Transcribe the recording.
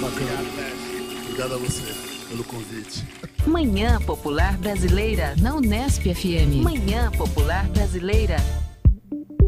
bacana. Obrigado a você pelo convite. Manhã Popular Brasileira na Unesp FM. Manhã Popular Brasileira.